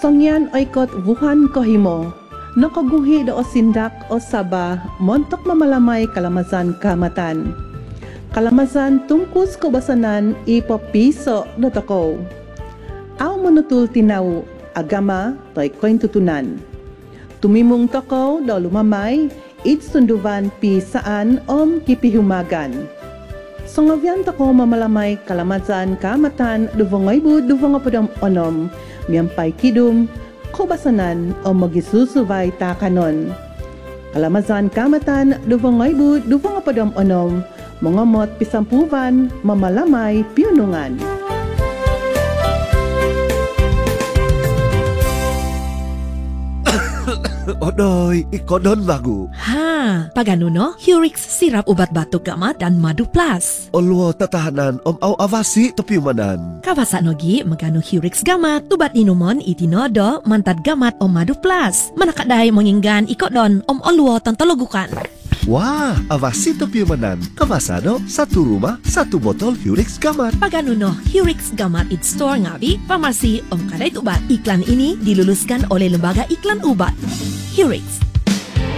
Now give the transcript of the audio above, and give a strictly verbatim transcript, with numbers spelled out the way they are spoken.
Songyan oikot Wuhan kohimo. Nakaguhi do o sindak o saba montok mamalamay kalamazan kamatan. Kalamazan tungkus kubasanan ipopiso do toko. Aw manutul tinaw agama to'y koin tutunan. Tumimong toko do lumamay itsunduvan pi saan om kipihumagan. Songavyan toko mamalamay kalamazan kamatan duvongoy bu duvongopodom onom miyampay kidum kubasanan o magisusubay takanon. Kalamazan kamatan duvongoy bu duvongopodom onom mongamot pisampuvan mamalamay piunungan. Odoy, ikodon bagu. Ha, pagano no? Hurix sirap ubat batuk gamat dan madu plus. Olwo tatahanan om au avasi topiumanan. Kawasa nogi magano Hurix gamat tubat inumon itinodo mantad gamat om madu plus. Manakaday menginggan ikodon om olwo tantologukan. Wah, avasi topiumanan. Kawasano, satu rumah, satu botol Hurix gamat. Pagano no? Hurix gamat it store ngabi, pharmacy om kadai ubat. Iklan ini diluluskan oleh Lembaga Iklan Ubat. Hurix.